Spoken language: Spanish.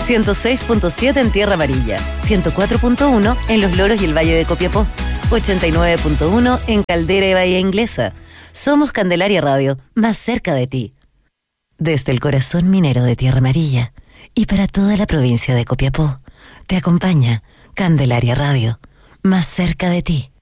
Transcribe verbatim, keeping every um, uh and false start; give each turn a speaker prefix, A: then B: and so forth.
A: ciento seis punto siete en Tierra Amarilla, ciento cuatro punto uno en Los Loros y el Valle de Copiapó, ochenta y nueve punto uno en Caldera y Bahía Inglesa. Somos Candelaria Radio, más cerca de ti. Desde el corazón minero de Tierra Amarilla y para toda la provincia de Copiapó, te acompaña Candelaria Radio, más cerca de ti.